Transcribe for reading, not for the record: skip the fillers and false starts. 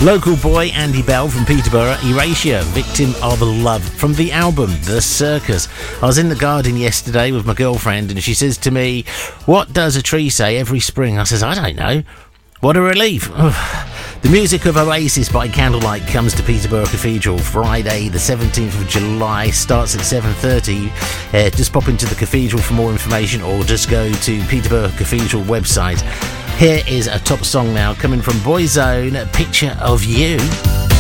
Local boy Andy Bell from Peterborough, Erasure, Victim of Love, from the album The Circus. I was in the garden yesterday with my girlfriend and she says to me, "What does a tree say every spring?" I says, "I don't know." What a relief. The music of Oasis by Candlelight comes to Peterborough Cathedral Friday the 17th of July, starts at 7:30. Just pop into the cathedral for more information or just go to Peterborough Cathedral website. Here is a top song now coming from Boyzone, Picture of You.